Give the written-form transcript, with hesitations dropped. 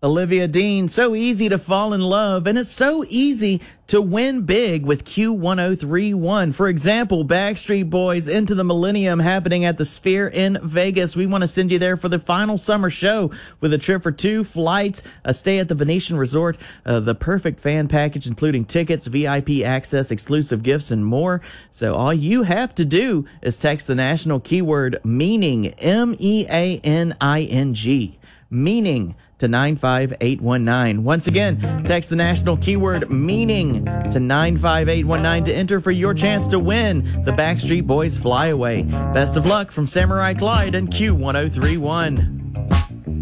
Olivia Dean, so easy to fall in love, and it's so easy to win big with Q1031. For example, Backstreet Boys Into the Millennium happening at the Sphere in Vegas. We want to send you there for the final summer show with a trip for 2 flights, a stay at the Venetian Resort, the perfect fan package including tickets, VIP access, exclusive gifts, and more. So all you have to do is text the national keyword MEANING, MEANING, meaning to 95819. Once again, text the national keyword MEANING to 95819 to enter for your chance to win the Backstreet Boys Fly Away. Best of luck from Samurai Clyde and Q1031.